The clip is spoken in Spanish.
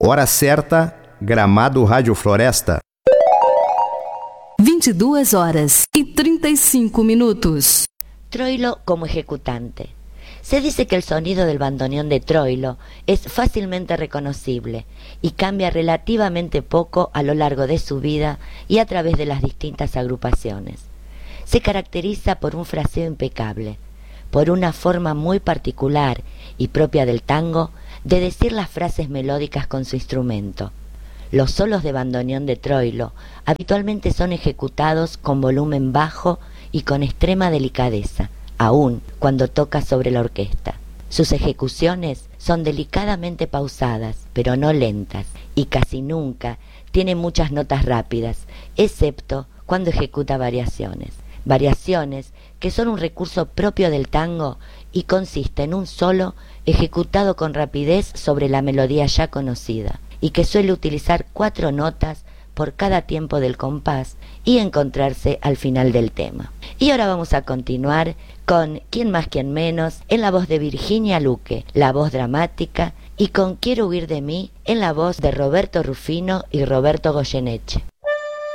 Hora certa, Gramado Rádio Floresta. 22:35. Troilo como ejecutante. Se dice que el sonido del bandoneón de Troilo es fácilmente reconocible y cambia relativamente poco a lo largo de su vida y a través de las distintas agrupaciones. Se caracteriza por un fraseo impecable, por una forma muy particular y propia del tango de decir las frases melódicas con su instrumento. Los solos de bandoneón de Troilo habitualmente son ejecutados con volumen bajo y con extrema delicadeza, aun cuando toca sobre la orquesta. Sus ejecuciones son delicadamente pausadas, pero no lentas, y casi nunca tiene muchas notas rápidas, excepto cuando ejecuta variaciones. Variaciones que son un recurso propio del tango y consiste en un solo ejecutado con rapidez sobre la melodía ya conocida, y que suele utilizar 4 notas por cada tiempo del compás y encontrarse al final del tema. Y ahora vamos a continuar con Quién más, quién menos, en la voz de Virginia Luque, la voz dramática, y con Quiero huir de mí, en la voz de Roberto Rufino y Roberto Goyeneche.